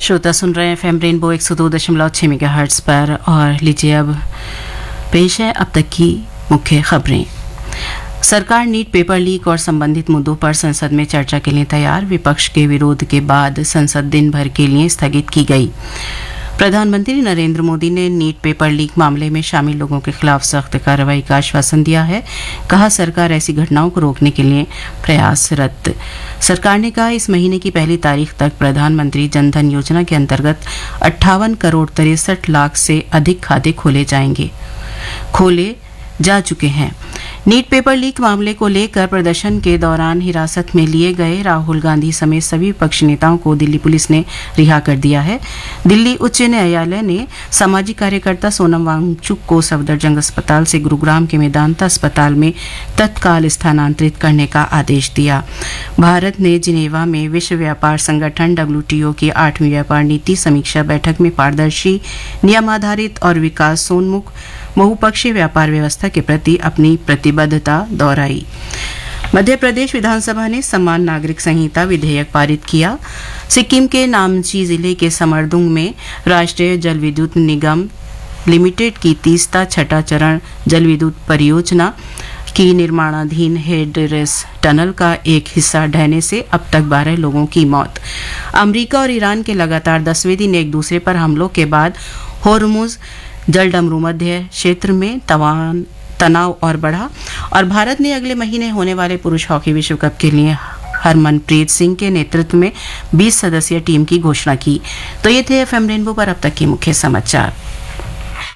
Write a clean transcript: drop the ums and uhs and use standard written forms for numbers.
श्रोता सुन रहे हैं एफएम रेनबो 102.6 मेगाहर्ट्ज पर। और लीजिए अब पेश है अब तक की मुख्य खबरें। सरकार नीट पेपर लीक और संबंधित मुद्दों पर संसद में चर्चा के लिए तैयार। विपक्ष के विरोध के बाद संसद दिन भर के लिए स्थगित की गई। प्रधानमंत्री नरेंद्र मोदी ने नीट पेपर लीक मामले में शामिल लोगों के खिलाफ सख्त कार्रवाई का आश्वासन दिया है। कहा, सरकार ऐसी घटनाओं को रोकने के लिए प्रयासरत। सरकार ने कहा, इस महीने की पहली तारीख तक प्रधानमंत्री जनधन योजना के अंतर्गत 58 करोड़ 63 लाख से अधिक खाते खोले जा चुके हैं। नीट पेपर लीक मामले को लेकर प्रदर्शन के दौरान हिरासत में लिए गए राहुल गांधी समेत सभी विपक्षी नेताओं को दिल्ली पुलिस ने रिहा कर दिया है। दिल्ली उच्च न्यायालय ने सामाजिक कार्यकर्ता सोनम वांगचुक को सफदरजंग अस्पताल से गुरुग्राम के मेदांता अस्पताल में तत्काल स्थानांतरित करने का आदेश दिया। भारत ने जिनेवा में विश्व व्यापार संगठन WTO की 8वीं व्यापार नीति समीक्षा बैठक में पारदर्शी, नियमाधारित और विकासोन्मुख बहुपक्षीय व्यापार व्यवस्था के प्रति अपनी प्रतिबद्धता दोहराई। मध्य प्रदेश विधानसभा ने समान नागरिक संहिता विधेयक पारित किया। सिक्किम के नामची जिले के समरदुंग में राष्ट्रीय जल विद्युत निगम लिमिटेड की तीसरा छठा चरण जल विद्युत परियोजना की निर्माणाधीन हेडरेस टनल का एक हिस्सा ढहने से अब तक 12 लोगों की मौत। अमेरिका और ईरान के लगातार 10वें दिन एक दूसरे पर हमलों के बाद होर्मुज जलडमरू मध्य क्षेत्र में तनाव और बढ़ा। और भारत ने अगले महीने होने वाले पुरुष हॉकी विश्व कप के लिए हरमनप्रीत सिंह के नेतृत्व में 20 सदस्यीय टीम की घोषणा की। तो ये थे एफएम रेनबो पर अब तक के मुख्य समाचार।